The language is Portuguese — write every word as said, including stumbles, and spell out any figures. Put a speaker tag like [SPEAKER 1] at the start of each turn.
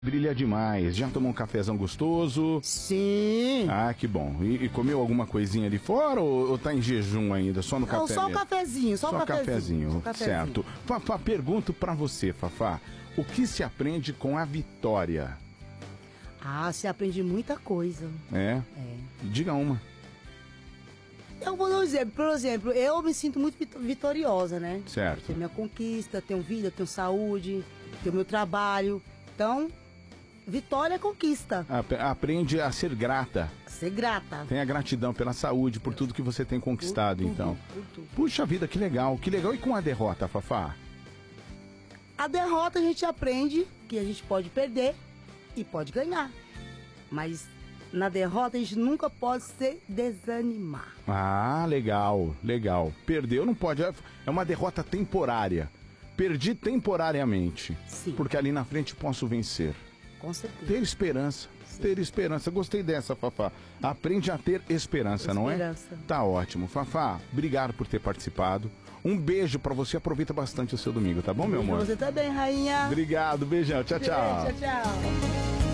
[SPEAKER 1] Brilha demais. Já tomou um cafezão gostoso?
[SPEAKER 2] Sim.
[SPEAKER 1] Ah, que bom. E, e comeu alguma coisinha ali fora ou, ou tá em jejum ainda? Só no
[SPEAKER 2] Não,
[SPEAKER 1] café
[SPEAKER 2] só
[SPEAKER 1] mesmo?
[SPEAKER 2] o cafezinho, só,
[SPEAKER 1] Só
[SPEAKER 2] o cafezinho.
[SPEAKER 1] cafezinho.
[SPEAKER 2] Só o cafezinho.
[SPEAKER 1] Certo. Fafá, pergunto pra você, Fafá. O que se aprende com a vitória?
[SPEAKER 2] Ah, você aprende muita coisa.
[SPEAKER 1] É?
[SPEAKER 2] É.
[SPEAKER 1] Diga uma.
[SPEAKER 2] Eu vou dar um exemplo. Por exemplo, eu me sinto muito vit- vitoriosa, né?
[SPEAKER 1] Certo.
[SPEAKER 2] Tenho minha conquista, tenho vida, tenho saúde, tenho meu trabalho. Então, vitória é conquista.
[SPEAKER 1] Ap- Aprende a ser grata.
[SPEAKER 2] Ser grata.
[SPEAKER 1] Tenha gratidão pela saúde, por tudo que você tem conquistado,
[SPEAKER 2] Por tudo,
[SPEAKER 1] então.
[SPEAKER 2] por tudo.
[SPEAKER 1] Puxa vida, que legal. Que legal. E com a derrota, Fafá?
[SPEAKER 2] A derrota a gente aprende que a gente pode perder e pode ganhar. Mas na derrota a gente nunca pode se desanimar.
[SPEAKER 1] Ah, legal, legal. Perdeu não pode, é é uma derrota temporária. Perdi temporariamente.
[SPEAKER 2] Sim.
[SPEAKER 1] Porque ali na frente posso vencer.
[SPEAKER 2] Com certeza.
[SPEAKER 1] Ter esperança, ter esperança. Gostei dessa, Fafá. Aprende a ter esperança, não é?
[SPEAKER 2] Esperança.
[SPEAKER 1] Tá ótimo. Fafá, obrigado por ter participado. Um beijo pra você, aproveita bastante o seu domingo, tá bom, meu
[SPEAKER 2] E pra
[SPEAKER 1] amor?
[SPEAKER 2] você também, rainha.
[SPEAKER 1] Obrigado, beijão, tchau, tchau.
[SPEAKER 2] Tchau, tchau.